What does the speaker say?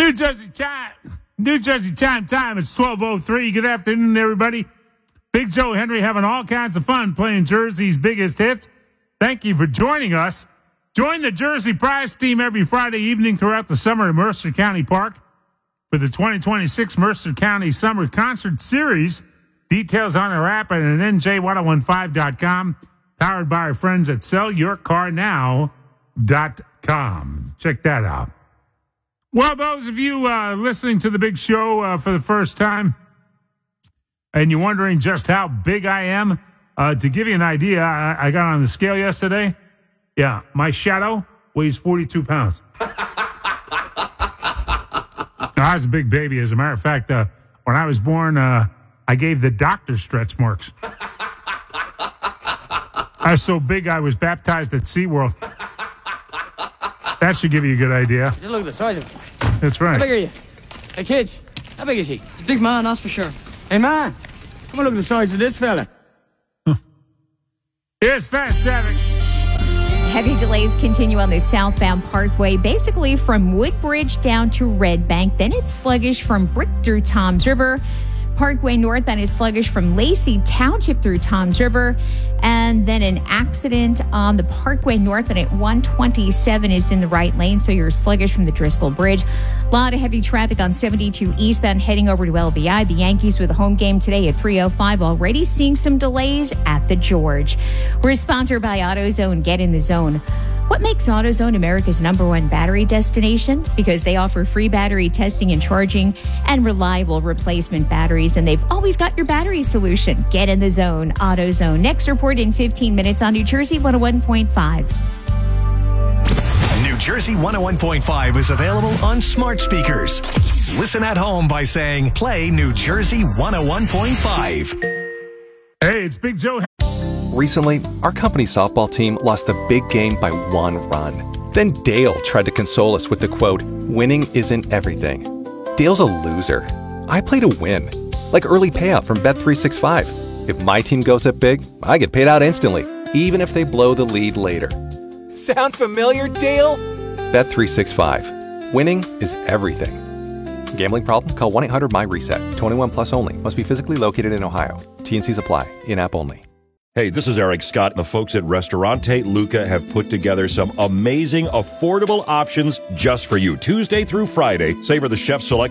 New Jersey time. It's 12:03. Good afternoon, everybody. Big Joe Henry having all kinds of fun playing Jersey's biggest hits. Thank you for joining us. Join the Jersey Prize team every Friday evening throughout the summer at Mercer County Park for the 2026 Mercer County Summer Concert Series. Details on our app and at NJ1015.com. Powered by our friends at sellyourcarnow.com. Check that out. Well, those of you listening to the big show for the first time, and you're wondering just how big I am, to give you an idea, I got on the scale yesterday. Yeah, my shadow weighs 42 pounds. I was a big baby. As a matter of fact, when I was born, I gave the doctor stretch marks. I was so big I was baptized at SeaWorld. That should give you a good idea. Just look at the size of it. That's right. How big are you? Hey, kids, how big is he? He's a big man, that's for sure. Hey, man, come on, look at the size of this fella. Here's Fast Traffic. Heavy delays continue on the southbound Parkway, basically from Woodbridge down to Red Bank. Then it's sluggish from Brick through Toms River. Parkway northbound is sluggish from Lacey Township through Toms River. And then an accident on the Parkway northbound at 127 is in the right lane, so you're sluggish from the Driscoll Bridge. A lot of heavy traffic on 72 eastbound heading over to LBI. The Yankees with a home game today at 3:05. Already seeing some delays at the George. We're sponsored by AutoZone. Get in the zone. What makes AutoZone America's #1 battery destination? Because they offer free battery testing and charging and reliable replacement batteries, and they've always got your battery solution. Get in the zone. AutoZone. Next report in 15 minutes on New Jersey 101.5. New Jersey 101.5 is available on smart speakers. Listen at home by saying, play New Jersey 101.5. Hey, it's Big Joe. Recently, our company softball team lost the big game by 1 run. Then Dale tried to console us with the quote, winning isn't everything. Dale's a loser. I play to win. Like early payout from Bet365. If my team goes up big, I get paid out instantly, even if they blow the lead later. Sound familiar, Dale? Bet365. Winning is everything. Gambling problem? Call 1-800-MY-RESET. 21 plus only. Must be physically located in Ohio. T&Cs apply. In-app only. Hey, this is Eric Scott. The folks at Restaurante Luca have put together some amazing, affordable options just for you. Tuesday through Friday, savor the chef's select